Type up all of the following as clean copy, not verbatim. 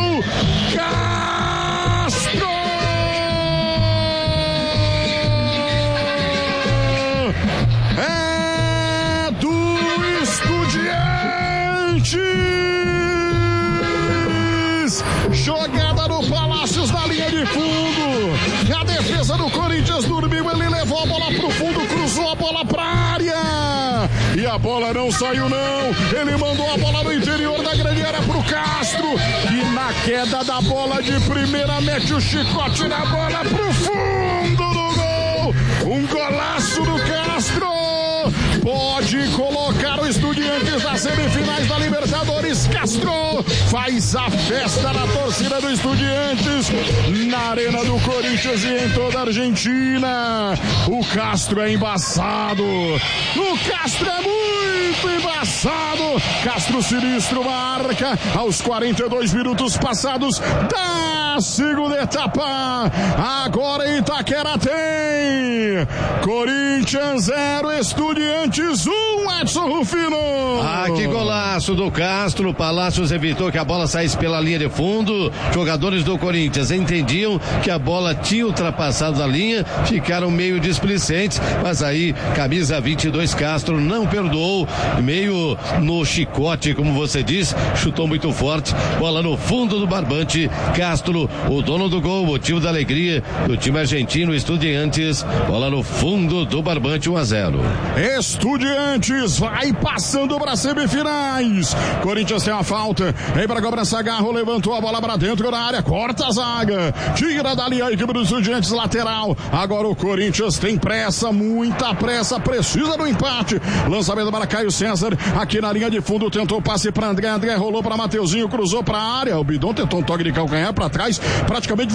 Castro! É do Estudiantes! Jogada no Palácios na linha de fundo. A defesa do Corinthians dormiu, ele levou a bola pro fundo, cruzou a bola pra área. E a bola não saiu não. Ele mandou a bola no interior da grande área pro Castro. E na queda da bola de primeira mete o chicote na bola pro fundo do gol. Um golaço do Castro. Pode colocar o Estudiantes nas semifinais da Libertadores. Castro faz a festa na torcida do Estudiantes, na arena do Corinthians e em toda a Argentina. O Castro é embaçado. O Castro é muito embaçado. Castro sinistro marca aos 42 minutos passados da segunda etapa. Agora Itaquera tem Corinthians 0, Estudiantes 1, Edson Rufino. Que golaço do Castro. O Palácios evitou que a bola saísse pela linha de fundo. Jogadores do Corinthians entendiam que a bola tinha ultrapassado a linha, ficaram meio displicentes, mas aí camisa 22 Castro não perdoou, meio no chicote, como você diz, chutou muito forte, bola no fundo do barbante. Castro, o dono do gol, motivo da alegria do time argentino. Estudiantes, bola no fundo do barbante, 1-0. Estudiantes vai passando para semifinais. Corinthians tem uma falta, vem para cobrança, Garro levantou a bola para dentro da área, corta a zaga, tira dali a equipe dos Estudiantes, lateral. Agora o Corinthians tem pressa, muita pressa, precisa do empate. Lançamento para Caio César, aqui na linha de fundo, tentou passe para André, André rolou para Mateuzinho, cruzou para a área, o Bidon tentou um toque de calcanhar para trás, praticamente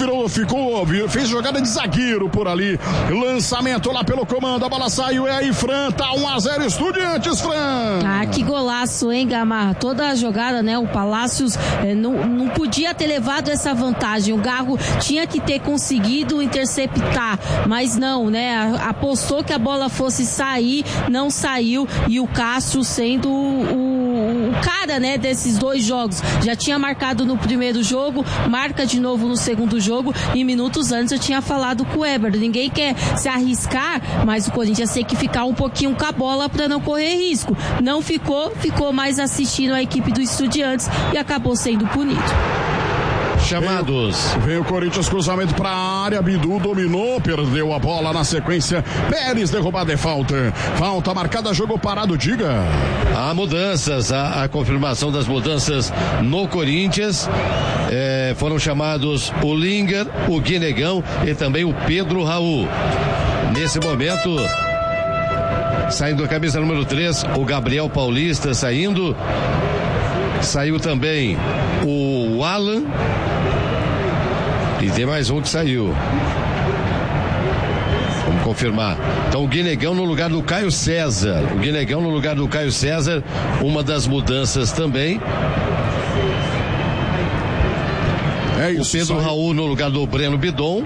fez jogada de zagueiro por ali. Lançamento lá pelo comando, a bola saiu, é aí Fran, tá 1-0 Estudiantes, Fran. Que golaço, hein, Gamarra? Toda a jogada, né? O Palácios não podia ter levado essa vantagem. O Garro tinha que ter conseguido interceptar, mas não, né? Apostou que a bola fosse sair, não saiu, e o Castro sendo o cara, né, desses dois jogos. Já tinha marcado no primeiro jogo, marca de novo no segundo jogo, e minutos antes eu tinha falado com o Weber. Ninguém quer se arriscar, mas o Corinthians tem que ficar um pouquinho com a bola para não correr risco. Não ficou mais assistindo a equipe do Estudiantes e acabou sendo punido. Chamados. Veio o Corinthians, cruzamento para a área, Bidu dominou, perdeu a bola na sequência, Pérez derrubada, é falta. Falta marcada, jogo parado, diga. Há mudanças, a confirmação das mudanças no Corinthians. Foram chamados o Linger, o Guinegão e também o Pedro Raul. Nesse momento, saindo a camisa número 3, o Gabriel Paulista saindo. Saiu também o Alan. E tem mais um que saiu. Vamos confirmar. Então o Guinegão no lugar do Caio César. Uma das mudanças também. É isso. O Pedro Raul no lugar do Breno Bidon.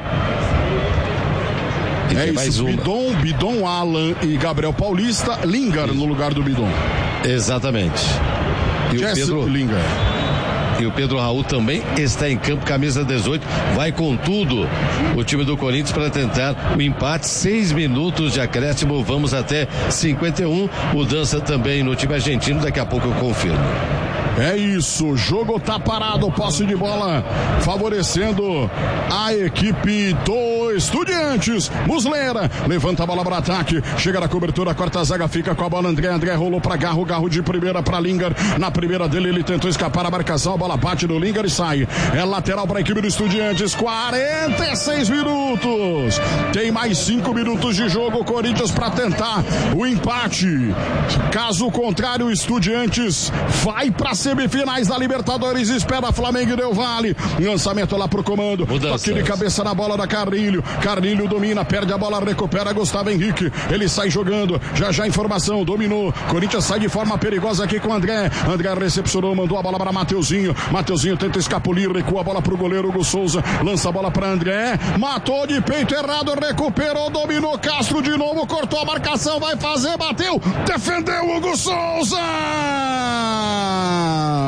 E tem mais uma. Bidon, Alan e Gabriel Paulista. Linger no lugar do Bidon. Exatamente. E o Pedro Linger. E o Pedro Raul também está em campo, camisa 18, vai com tudo o time do Corinthians para tentar o empate, 6 minutos de acréscimo, vamos até 51, mudança também no time argentino, daqui a pouco eu confirmo. É isso, o jogo tá parado, posse de bola favorecendo a equipe do Estudiantes. Muslera levanta a bola para ataque, chega na cobertura, corta a zaga, fica com a bola André rolou para Garro de primeira para Linger, na primeira dele ele tentou escapar a marcação, a bola bate no Linger e sai. É lateral para a equipe do Estudiantes, 46 minutos. Tem mais 5 minutos de jogo, o Corinthians para tentar o empate. Caso contrário, o Estudiantes vai para semifinais da Libertadores, espera Flamengo e Del Valle. Lançamento lá pro comando. Toque de cabeça na bola da Carrilho. Carrilho domina, perde a bola, recupera Gustavo Henrique. Ele sai jogando. Já informação, dominou. Corinthians sai de forma perigosa aqui com André. André recepcionou, mandou a bola para Mateuzinho. Mateuzinho tenta escapulir, recua a bola pro goleiro Hugo Souza. Lança a bola para André. Matou de peito errado, recuperou, dominou Castro de novo, cortou a marcação, vai fazer, bateu, defendeu Hugo Souza.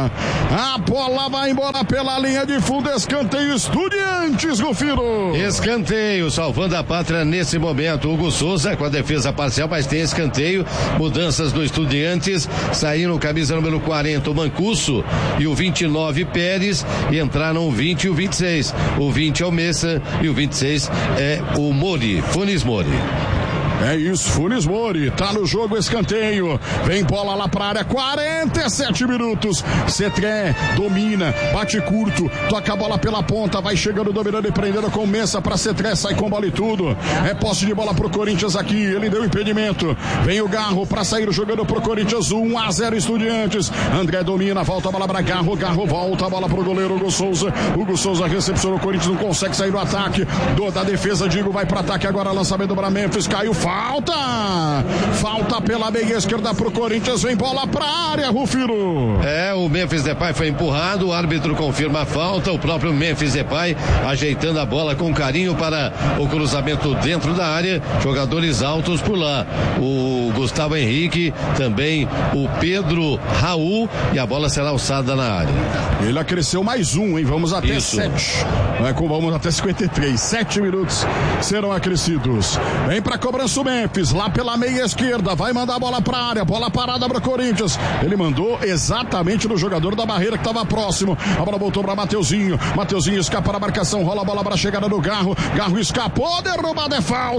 A bola vai embora pela linha de fundo, escanteio Estudiantes, Rufino. Escanteio, salvando a pátria nesse momento. Hugo Souza com a defesa parcial, mas tem escanteio. Mudanças do Estudiantes, saíram camisa número 40, o Mancuso, e o 29, Pérez, e entraram o 20 e o 26. O 20 é o Messa e o 26 é o Mori, Funes Mori. É isso, Funes Mori, tá no jogo, escanteio, vem bola lá pra área, 47 minutos, Cetré domina, bate curto, toca a bola pela ponta, vai chegando, dominando e prendendo com Messa pra Cetré, sai com bola e tudo, é posse de bola pro Corinthians aqui, ele deu impedimento, vem o Garro pra sair jogando pro Corinthians, 1-0 Estudiantes, André domina, volta a bola pra Garro, Garro volta a bola pro goleiro Hugo Souza recepcionou, o Corinthians não consegue sair do ataque, da defesa, Digo, vai pro ataque agora, lançamento pra Memphis, caiu, falta pela meia esquerda pro Corinthians, vem bola pra área, Rufino. O Memphis Depay foi empurrado, o árbitro confirma a falta, o próprio Memphis Depay ajeitando a bola com carinho para o cruzamento dentro da área, jogadores altos por lá, o Gustavo Henrique, também o Pedro Raul, e a bola será alçada na área. Ele acresceu mais um, hein? Vamos até 7. Vamos até 53. 7 minutos serão acrescidos. Vem pra cobrança o Memphis, lá pela meia esquerda, vai mandar a bola pra área, bola parada pro Corinthians. Ele mandou exatamente no jogador da barreira que estava próximo. A bola voltou pra Mateuzinho escapa da marcação, rola a bola pra chegada do Garro escapou, derrubada, é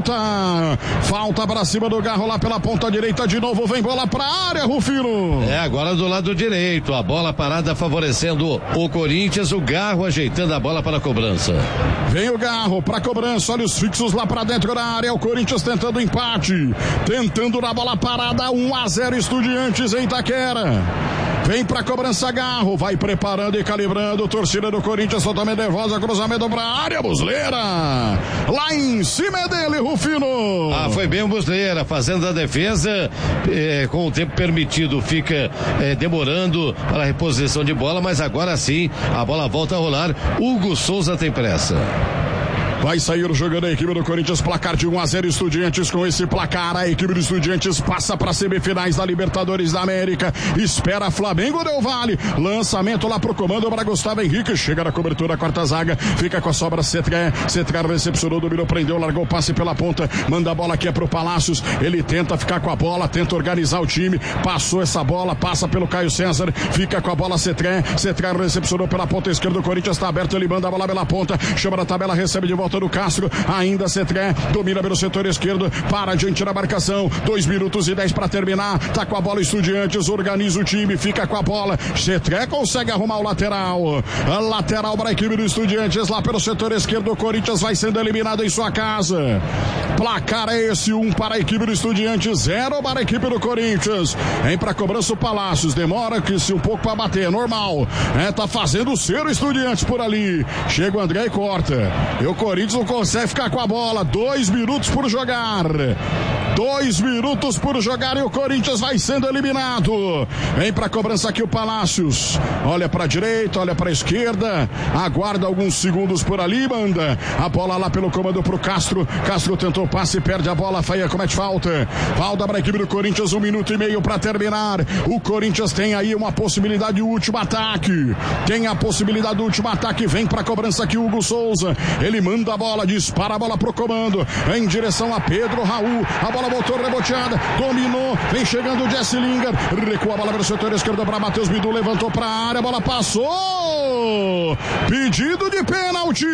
falta pra cima do Garro lá pela ponta direita, de novo vem bola pra área, Rufino. Agora do lado direito, a bola parada favorecendo o Corinthians, o Garro ajeitando a bola para a cobrança. Vem o Garro pra cobrança, olha os fixos lá pra dentro da área, o Corinthians tentando empate, tentando na bola parada, 1-0 Estudiantes em Itaquera. Vem pra cobrança Garro, vai preparando e calibrando, torcida do Corinthians totalmente nervosa, cruzamento pra área, Busleira, lá em cima é dele, Rufino. Foi bem o Busleira, fazendo a defesa, com o tempo permitido, fica demorando para a reposição de bola, mas agora sim, a bola volta a rolar, Hugo Souza tem pressa. Vai sair jogando a equipe do Corinthians, placar de 1-0 Estudiantes. Com esse placar, a equipe do Estudiantes passa para semifinais da Libertadores da América. Espera Flamengo Del Valle. Lançamento lá pro comando para Gustavo Henrique. Chega na cobertura, quarta zaga. Fica com a sobra Cetré. Cetré recepcionou, dominou, prendeu, largou o passe pela ponta. Manda a bola aqui pro Palácios. Ele tenta ficar com a bola, tenta organizar o time. Passou essa bola, passa pelo Caio César. Fica com a bola Cetré. Cetré recepcionou pela ponta esquerda. O Corinthians está aberto, ele manda a bola pela ponta. Chama na tabela, recebe de volta do Castro, ainda Cetré, domina pelo setor esquerdo, para diante da marcação, 2 minutos e 10 para terminar, tá com a bola Estudiantes, organiza o time, fica com a bola, Cetré consegue arrumar o lateral, a lateral para a equipe do Estudiantes, lá pelo setor esquerdo, o Corinthians vai sendo eliminado em sua casa, placar é esse, 1 para a equipe do Estudiantes, 0 para a equipe do Corinthians, vem para cobrança o Palácios, demora que se um pouco para bater, normal, tá fazendo o seu Estudiantes por ali, chega o André e corta, e o Corinthians não consegue ficar com a bola, 2 minutos por jogar, 2 minutos por jogar e o Corinthians vai sendo eliminado. Vem pra cobrança aqui o Palácios, olha pra direita, olha pra esquerda, aguarda alguns segundos por ali, manda a bola lá pelo comando pro Castro tentou passe, perde a bola, Faia comete falta pra equipe do Corinthians, 1 minuto e meio pra terminar, o Corinthians tem aí uma possibilidade de último ataque, vem pra cobrança aqui o Hugo Souza, ele manda a bola, dispara a bola pro comando, em direção a Pedro Raul, a bola voltou reboteada, dominou, vem chegando o Jesse Lingard, recua a bola pelo setor esquerdo para Matheus Bidu, levantou pra área, a bola passou, pedido de pênalti,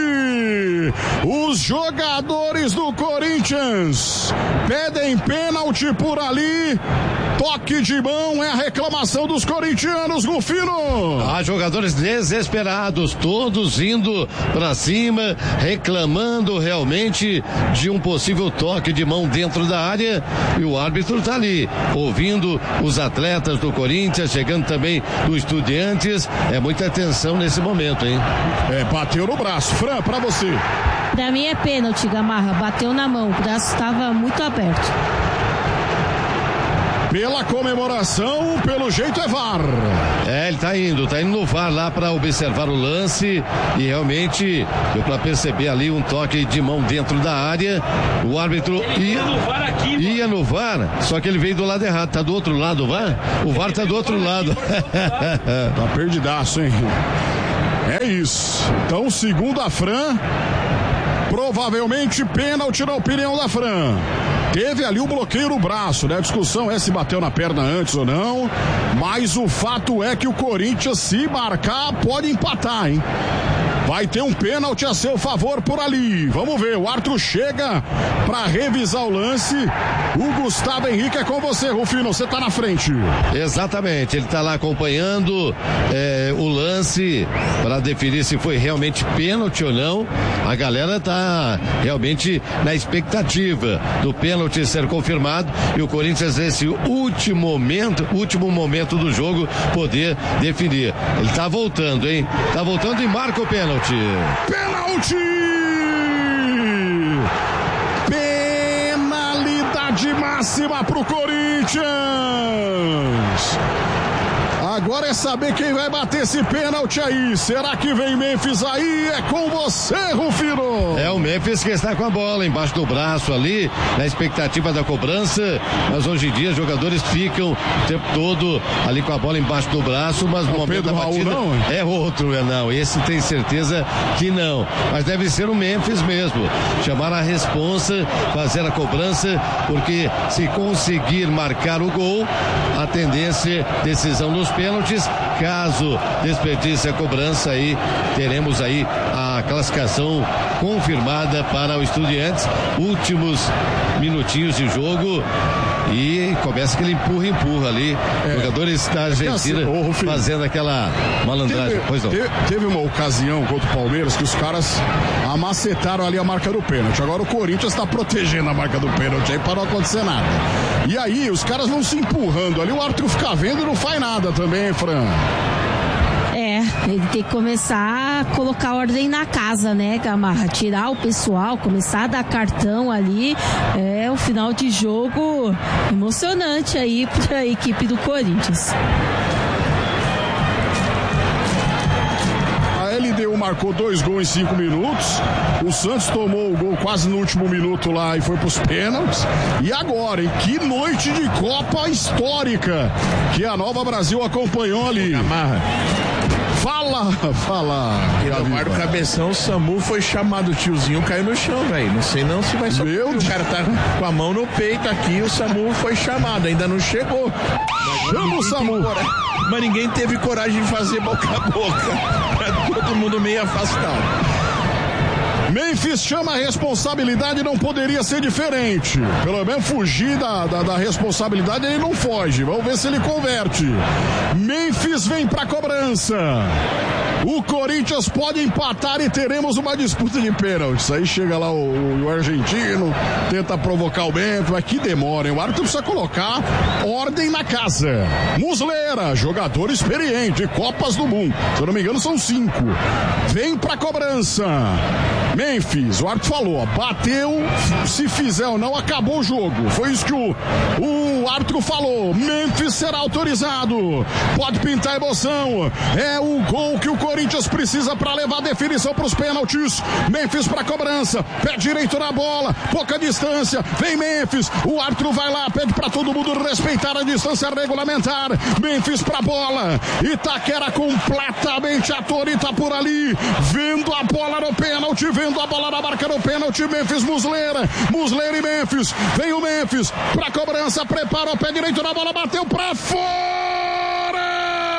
os jogadores do Corinthians pedem pênalti por ali, toque de mão, é a reclamação dos corintianos, Rufino. Jogadores desesperados, todos indo pra cima, reclamando realmente de um possível toque de mão dentro da área, e o árbitro está ali, ouvindo os atletas do Corinthians, chegando também do Estudiantes, é muita atenção nesse momento, hein? Bateu no braço, Fran, pra você. Pra mim é pênalti, Gamarra, bateu na mão, o braço estava muito aberto. pela comemoração, pelo jeito é VAR. Ele tá indo no VAR lá para observar o lance e realmente deu para perceber ali um toque de mão dentro da área. O árbitro ia no VAR, só que ele veio do lado errado. Tá do outro lado o VAR? O VAR tá do outro lado. Tá perdidaço, hein? É isso. Então, segundo a Fran, provavelmente pênalti na opinião da Fran. Teve ali o bloqueio no braço, né? A discussão é se bateu na perna antes ou não, mas o fato é que o Corinthians, se marcar, pode empatar, hein? Vai ter um pênalti a seu favor por ali. Vamos ver, o árbitro chega para revisar o lance. O Gustavo Henrique é com você, Rufino, você tá na frente. Exatamente, ele tá lá acompanhando o lance para definir se foi realmente pênalti ou não. A galera tá realmente na expectativa do pênalti ser confirmado e o Corinthians nesse último momento do jogo poder definir. Ele tá voltando, hein? Tá voltando e marca o pênalti. Pênalti! Penalidade máxima pro Corinthians! Agora é saber quem vai bater esse pênalti aí. Será que vem Memphis aí? É com você, Rufino. É o Memphis que está com a bola embaixo do braço ali, na expectativa da cobrança. Mas hoje em dia os jogadores ficam o tempo todo ali com a bola embaixo do braço, mas no momento da batida não, é outro, não. Esse tem certeza que não. Mas deve ser o Memphis mesmo. Chamar a responsa, fazer a cobrança, porque se conseguir marcar o gol, a tendência, decisão nos pênaltis. Caso desperdice a cobrança, aí teremos aí a classificação confirmada para o Estudiantes. Últimos minutinhos de jogo e começa aquele empurra ali. Jogadores da Argentina fazendo aquela malandragem. Teve uma ocasião contra o Palmeiras que os caras amacetaram ali a marca do pênalti. Agora o Corinthians está protegendo a marca do pênalti aí para não acontecer nada. E aí os caras vão se empurrando ali, o árbitro fica vendo e não faz nada também, Fran. Ele tem que começar a colocar ordem na casa, né, Gamarra? Tirar o pessoal, começar a dar cartão ali. É um final de jogo emocionante aí para a equipe do Corinthians. A LDU marcou 2 gols em 5 minutos. O Santos tomou o gol quase no último minuto lá e foi pros pênaltis. E agora, hein? Que noite de Copa histórica que a Nova Brasil acompanhou ali. Gamarra. Fala. E no do cabeção, o Samu foi chamado, o tiozinho caiu no chão, velho. Não sei não se vai subir. O cara tá com a mão no peito aqui, o Samu foi chamado, ainda não chegou. Chama o Samu. Mas ninguém teve coragem de fazer boca a boca. Todo mundo meio afastado. Memphis chama a responsabilidade, não poderia ser diferente. Pelo menos fugir da responsabilidade, ele não foge. Vamos ver se ele converte. Memphis vem pra cobrança. O Corinthians pode empatar e teremos uma disputa de pênaltis. Aí chega lá o argentino, tenta provocar o Memphis, mas que demora, hein? O árbitro precisa colocar ordem na casa. Muslera, jogador experiente, Copas do Mundo. Se eu não me engano, são 5. Vem pra cobrança. Memphis, o árbitro falou, ó, bateu, se fizer ou não, acabou o jogo. Foi isso que o árbitro falou. Memphis será autorizado. Pode pintar emoção. É o gol que o Corinthians precisa para levar a definição para os pênaltis. Memphis para cobrança, pé direito na bola, pouca distância. Vem Memphis, o árbitro vai lá, pede para todo mundo respeitar a distância regulamentar. Memphis para bola. Itaquera completamente atônita por ali, vendo a bola no pênalti, vendo a bola na marca no pênalti. Memphis, Muslera e Memphis. Vem o Memphis pra cobrança, prepara o pé direito na bola, bateu pra fora!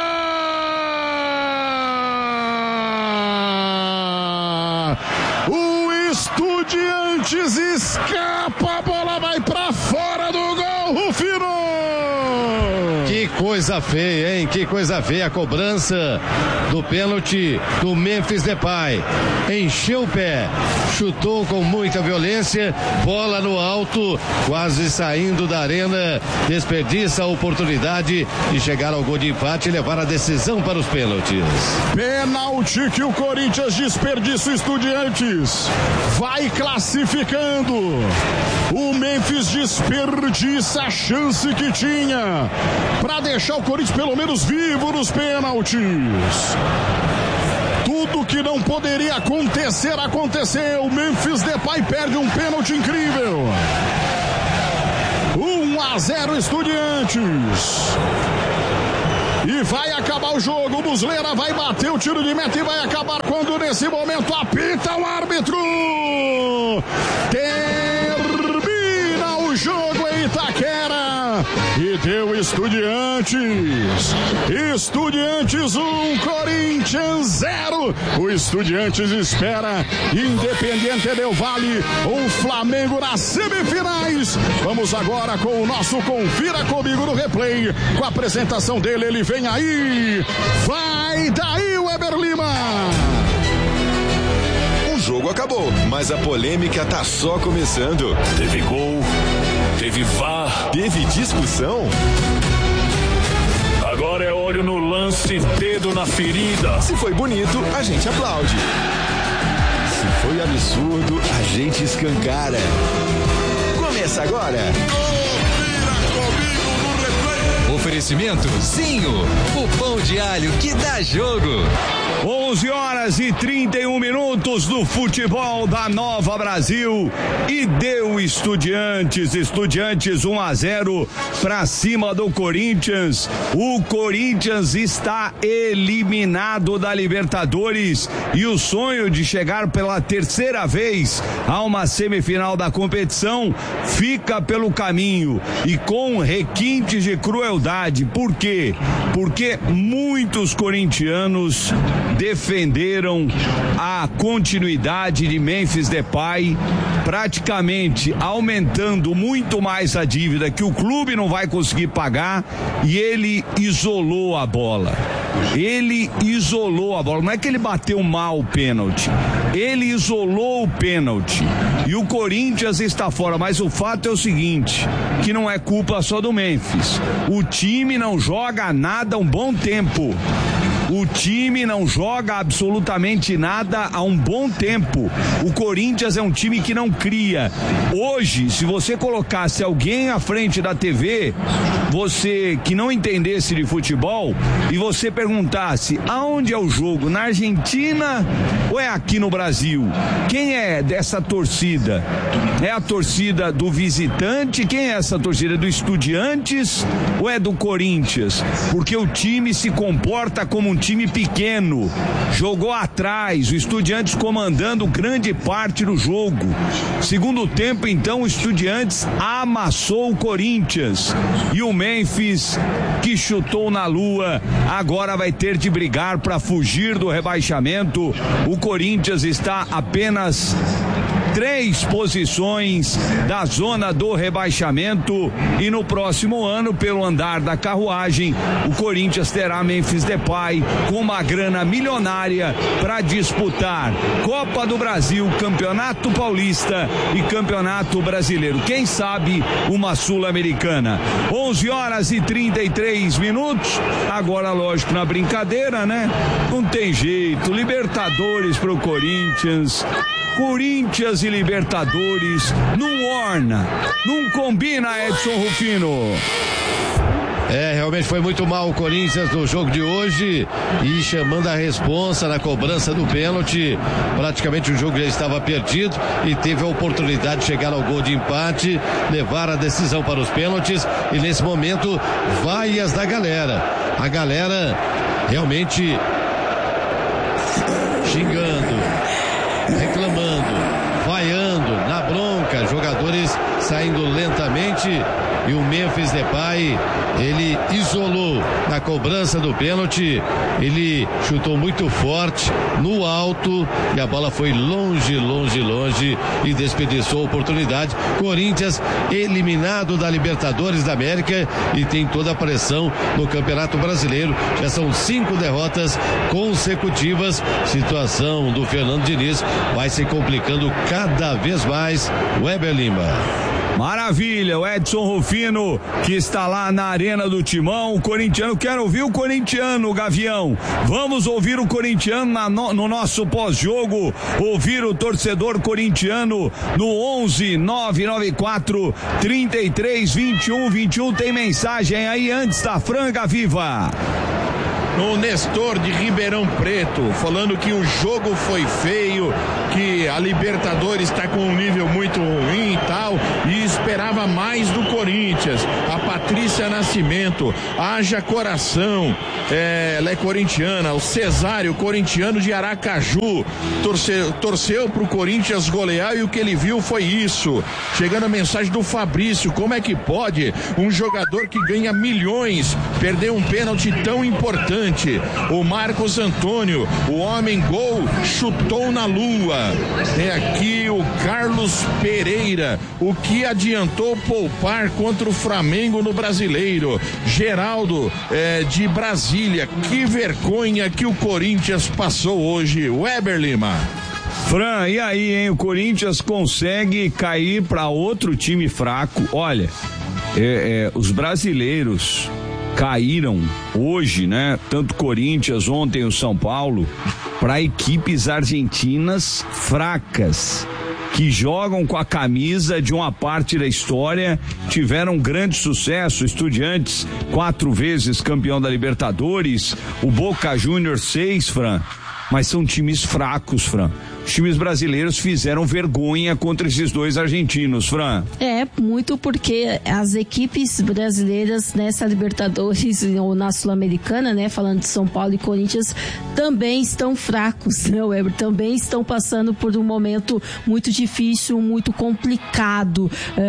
O Estudiantes escapa, a bola vai pra fora do gol, Rufino! Que Que coisa feia, hein? Que coisa feia a cobrança do pênalti do Memphis Depay. Encheu o pé, chutou com muita violência, bola no alto, quase saindo da arena, desperdiça a oportunidade de chegar ao gol de empate e levar a decisão para os pênaltis. Pênalti que o Corinthians desperdiça o Estudiantes. Vai classificando. O Memphis desperdiça a chance que tinha para deixar o Corinthians pelo menos vivo nos pênaltis. Tudo que não poderia acontecer, aconteceu. O Memphis Depay perde um pênalti incrível. 1-0 Estudiantes. E vai acabar o jogo. O Muslera vai bater o tiro de meta e vai acabar quando nesse momento apita o árbitro. Termina o jogo em Itaquera. E deu Estudiantes. Estudiantes 1, Corinthians 0. O Estudiantes espera Independiente del Valle ou Flamengo nas semifinais. Vamos agora com o nosso Confira Comigo no replay. Com a apresentação dele, ele vem aí. Vai daí, Weber Lima. O jogo acabou, mas a polêmica tá só começando. Teve gol, teve VAR, teve discussão. Agora é olho no lance, dedo na ferida. Se foi bonito, a gente aplaude. Se foi absurdo, a gente escancara. Começa agora. Oferecimento Zinho, o pão de alho que dá jogo. 11h31 do futebol da Nova Brasil e deu Estudiantes 1-0 para cima do Corinthians. O Corinthians está eliminado da Libertadores e o sonho de chegar pela terceira vez a uma semifinal da competição fica pelo caminho e com requintes de crueldade. Por quê? Porque muitos corintianos defenderam a continuidade de Memphis Depay, praticamente aumentando muito mais a dívida que o clube não vai conseguir pagar, e ele isolou a bola. Não é que ele bateu mal o pênalti, ele isolou o pênalti e o Corinthians está fora. Mas o fato é o seguinte, que não é culpa só do Memphis. O time não joga nada há um bom tempo. O time não joga absolutamente nada há um bom tempo. O Corinthians é um time que não cria. Hoje, se você colocasse alguém à frente da TV, você que não entendesse de futebol, e você perguntasse aonde é o jogo, na Argentina ou é aqui no Brasil? Quem é dessa torcida? É a torcida do visitante? Quem é essa torcida? Do Estudiantes ou é do Corinthians? Porque o time se comporta como um time pequeno, jogou atrás, o Estudiantes comandando grande parte do jogo. Segundo tempo, então, o Estudiantes amassou o Corinthians e o Memphis, que chutou na lua, agora vai ter de brigar para fugir do rebaixamento. O Corinthians está apenas 3 posições da zona do rebaixamento e no próximo ano, pelo andar da carruagem, o Corinthians terá Memphis Depay com uma grana milionária para disputar Copa do Brasil, Campeonato Paulista e Campeonato Brasileiro. Quem sabe uma Sul-Americana. 11h33. Agora, lógico, na brincadeira, né? Não tem jeito. Libertadores pro Corinthians e Libertadores não orna, não combina, Edson Rufino. Realmente foi muito mal o Corinthians no jogo de hoje e chamando a responsa na cobrança do pênalti. Praticamente o jogo já estava perdido e teve a oportunidade de chegar ao gol de empate, levar a decisão para os pênaltis e nesse momento vaias da galera. A galera realmente xingando, reclamando, vaiando, na bronca, jogadores saindo lentamente e o Memphis Depay, ele isolou na cobrança do pênalti, ele chutou muito forte no alto e a bola foi longe e desperdiçou a oportunidade. Corinthians eliminado da Libertadores da América e tem toda a pressão no Campeonato Brasileiro. Já são 5 derrotas consecutivas. Situação do Fernando Diniz vai se complicando cada vez mais. Weber Lima. Maravilha, o Edson Rufino, que está lá na Arena do Timão, o corintiano. Quero ouvir o corintiano, Gavião. Vamos ouvir o corintiano no nosso pós-jogo, ouvir o torcedor corintiano no 11-994 33 21 21. Tem mensagem aí antes da Franga Viva. No Nestor de Ribeirão Preto, falando que o jogo foi feio, que a Libertadores está com um nível muito ruim e tal, e esperava mais do Corinthians. A Patrícia Nascimento, haja coração, ela é corintiana. O Cesário, corintiano de Aracaju, torceu pro Corinthians golear e o que ele viu foi isso. Chegando a mensagem do Fabrício, como é que pode um jogador que ganha milhões perder um pênalti tão importante? O Marcos Antônio, o homem gol, chutou na lua. É aqui o Carlos Pereira, o que adiantou poupar contra o Flamengo no Brasileiro. Geraldo de Brasília, que vergonha que o Corinthians passou hoje. Weber Lima. Fran, e aí, hein? O Corinthians consegue cair para outro time fraco. Olha, os brasileiros caíram hoje, né? Tanto Corinthians, ontem o São Paulo, para equipes argentinas fracas, que jogam com a camisa de uma parte da história, tiveram grande sucesso. Estudiantes, 4 vezes campeão da Libertadores, o Boca Juniors 6, Fran, mas são times fracos, Fran. Os times brasileiros fizeram vergonha contra esses dois argentinos, Fran. Muito porque as equipes brasileiras nessa Libertadores ou na Sul-Americana, né, falando de São Paulo e Corinthians, também estão fracos, né, Weber? Também estão passando por um momento muito difícil, muito complicado.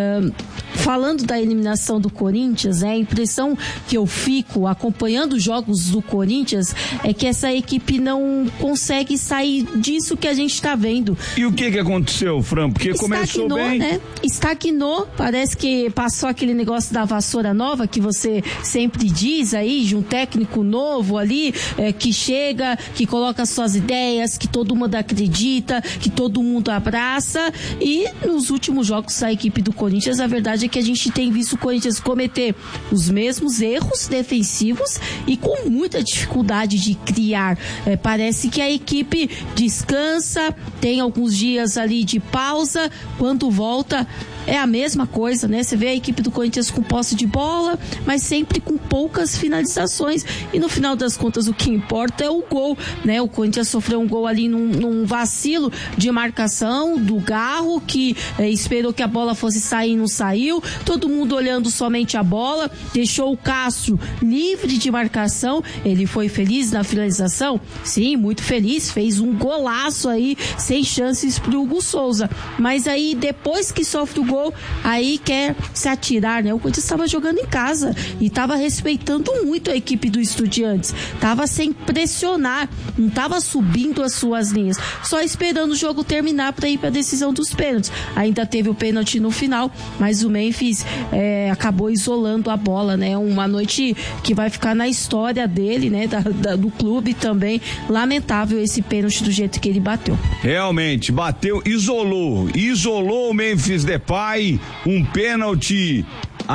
Falando da eliminação do Corinthians, a impressão que eu fico acompanhando os jogos do Corinthians é que essa equipe não consegue sair disso que a gente está vendo. E o que aconteceu, Fran? Porque começou bem, né? Estagnou, parece que passou aquele negócio da vassoura nova que você sempre diz aí, de um técnico novo ali, que chega, que coloca suas ideias, que todo mundo acredita, que todo mundo abraça, e nos últimos jogos da equipe do Corinthians, a verdade é que a gente tem visto o Corinthians cometer os mesmos erros defensivos e com muita dificuldade de criar. Parece que a equipe descansa, tem alguns dias ali de pausa, quando volta é a mesma coisa, né? Você vê a equipe do Corinthians com posse de bola, mas sempre com poucas finalizações, e no final das contas o que importa é o gol, né? O Corinthians sofreu um gol ali num vacilo de marcação do Garro, que esperou que a bola fosse sair e não saiu, todo mundo olhando somente a bola, deixou o Castro livre de marcação. Ele foi feliz na finalização? Sim, muito feliz, fez um golaço aí, sem chances pro Hugo Souza, mas aí depois que sofre o gol, aí quer se atirar, né? O Corinthians estava jogando em casa e estava respeitando muito a equipe do Estudiantes, estava sem pressionar, não estava subindo as suas linhas, só esperando o jogo terminar para ir para a decisão dos pênaltis. Ainda teve o pênalti no final, mas o Memphis acabou isolando a bola, né? Uma noite que vai ficar na história dele, né? Do clube também. Lamentável esse pênalti do jeito que ele bateu. Realmente, bateu, isolou o Memphis Depay, um pênalti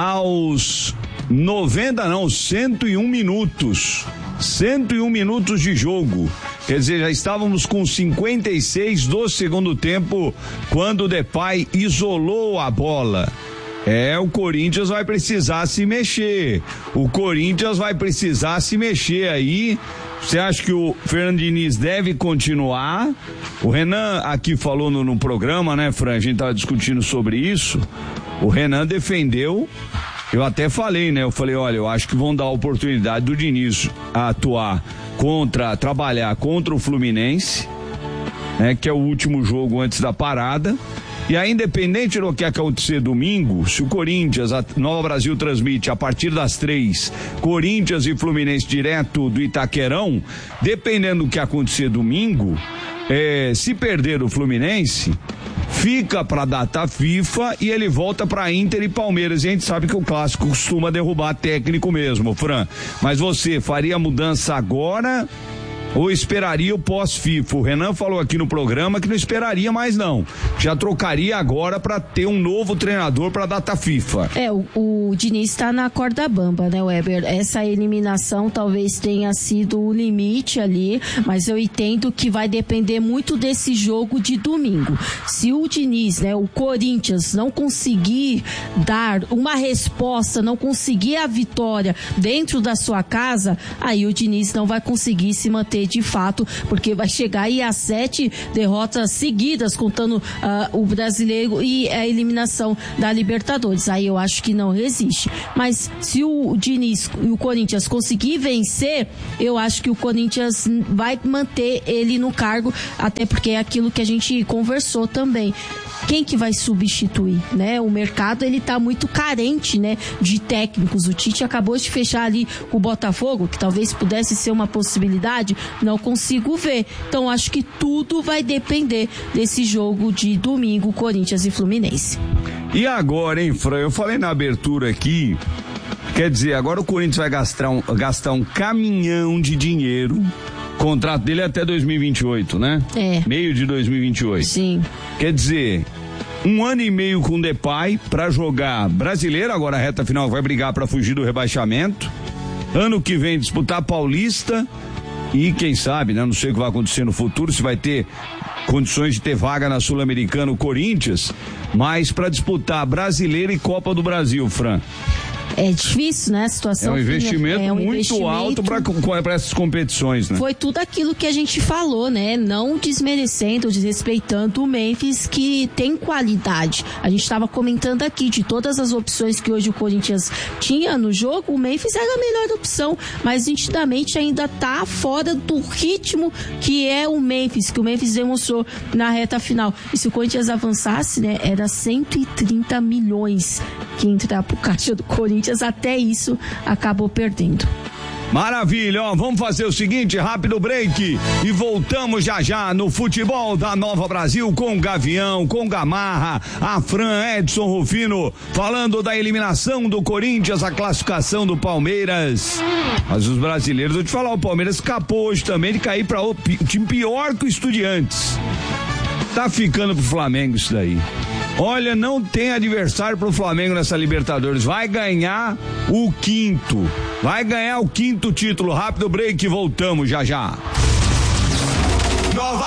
aos 101 minutos. 101 minutos de jogo. Quer dizer, já estávamos com 56 do segundo tempo quando o Depay isolou a bola. O Corinthians vai precisar se mexer. Aí. Você acha que o Fernando Diniz deve continuar? O Renan aqui falou no programa, né, Fran? A gente estava discutindo sobre isso. O Renan defendeu. Eu até falei, né? Eu falei, olha, eu acho que vão dar a oportunidade do Diniz a atuar trabalhar contra o Fluminense, né? Que é o último jogo antes da parada. E aí, independente do que acontecer domingo, se o Corinthians, a Nova Brasil transmite a partir das 3, Corinthians e Fluminense direto do Itaquerão, dependendo do que acontecer domingo, se perder o Fluminense, fica para a data FIFA e ele volta para Inter e Palmeiras. E a gente sabe que o clássico costuma derrubar técnico mesmo, Fran. Mas você faria mudança agora ou esperaria o pós-FIFA? O Renan falou aqui no programa que não esperaria mais não. Já trocaria agora para ter um novo treinador para a data FIFA. O Diniz está na corda bamba, né, Weber? Essa eliminação talvez tenha sido o limite ali, mas eu entendo que vai depender muito desse jogo de domingo. Se o Diniz, né, o Corinthians, não conseguir dar uma resposta, não conseguir a vitória dentro da sua casa, aí o Diniz não vai conseguir se manter de fato, porque vai chegar aí a 7 derrotas seguidas, contando o brasileiro e a eliminação da Libertadores. Aí eu acho que não resiste. Mas se o Diniz e o Corinthians conseguir vencer, eu acho que o Corinthians vai manter ele no cargo, até porque é aquilo que a gente conversou também. Quem que vai substituir, né? O mercado, ele tá muito carente, né, de técnicos. O Tite acabou de fechar ali com o Botafogo, que talvez pudesse ser uma possibilidade, não consigo ver. Então, acho que tudo vai depender desse jogo de domingo, Corinthians e Fluminense. E agora, hein, Fran? Eu falei na abertura aqui, quer dizer, agora o Corinthians vai gastar um caminhão de dinheiro. O contrato dele é até 2028, né? Meio de 2028. Sim. Quer dizer, 1 ano e meio com o Depay pra jogar brasileiro, agora a reta final vai brigar pra fugir do rebaixamento. Ano que vem disputar Paulista e quem sabe, né? Não sei o que vai acontecer no futuro, se vai ter condições de ter vaga na Sul-Americana o Corinthians, mas pra disputar Brasileiro e Copa do Brasil, Fran. É difícil, né? A situação. É um investimento muito alto para essas competições, né? Foi tudo aquilo que a gente falou, né? Não desmerecendo, desrespeitando o Memphis, que tem qualidade. A gente estava comentando aqui de todas as opções que hoje o Corinthians tinha no jogo, o Memphis era a melhor opção, mas nitidamente ainda tá fora do ritmo que é o Memphis, que o Memphis demonstrou na reta final. E se o Corinthians avançasse, né? Era 130 milhões que entrar pro caixa do Corinthians, até isso acabou perdendo. Maravilha, ó, vamos fazer o seguinte, rápido break e voltamos já no futebol da Nova Brasil com o Gavião, com Gamarra, a Fran, Edson Rufino, falando da eliminação do Corinthians, a classificação do Palmeiras. Mas os brasileiros, vou te falar, o Palmeiras escapou hoje também de cair para outro time pior que o Estudiantes. Tá ficando pro Flamengo isso daí. Olha, não tem adversário pro Flamengo nessa Libertadores. Vai ganhar o 5º. Vai ganhar o 5º título. Rápido break, voltamos já.